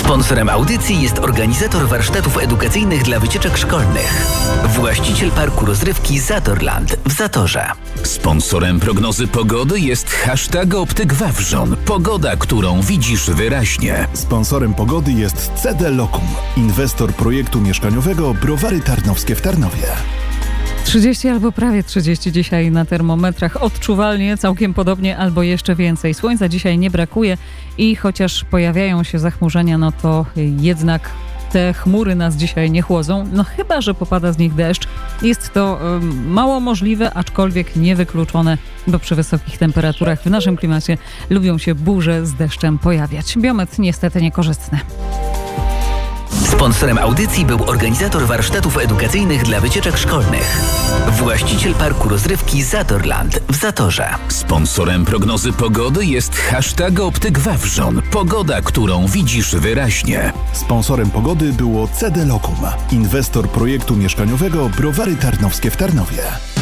Sponsorem audycji jest organizator warsztatów edukacyjnych dla wycieczek szkolnych. Właściciel parku rozrywki Zatorland w Zatorze. Sponsorem prognozy pogody jest hashtag Optyk Wawrzon. Pogoda, którą widzisz wyraźnie. Sponsorem pogody jest CD Locum, inwestor projektu mieszkaniowego Browary Tarnowskie w Tarnowie. 30 albo prawie 30 dzisiaj na termometrach. Odczuwalnie, całkiem podobnie albo jeszcze więcej. Słońca dzisiaj nie brakuje i chociaż pojawiają się zachmurzenia, no to jednak te chmury nas dzisiaj nie chłodzą. No chyba że popada z nich deszcz. Jest to mało możliwe, aczkolwiek niewykluczone, bo przy wysokich temperaturach w naszym klimacie lubią się burze z deszczem pojawiać. Biometr niestety niekorzystny. Sponsorem audycji był organizator warsztatów edukacyjnych dla wycieczek szkolnych. Właściciel parku rozrywki Zatorland w Zatorze. Sponsorem prognozy pogody jest hashtag Optyk Wawrzon. Pogoda, którą widzisz wyraźnie. Sponsorem pogody było CD Locum, inwestor projektu mieszkaniowego Browary Tarnowskie w Tarnowie.